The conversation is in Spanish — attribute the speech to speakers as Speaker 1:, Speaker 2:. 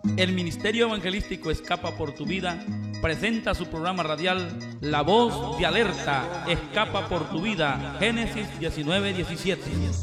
Speaker 1: El Ministerio Evangelístico Escapa por tu Vida presenta su programa radial La Voz de Alerta, Escapa por tu Vida, Génesis 19:17.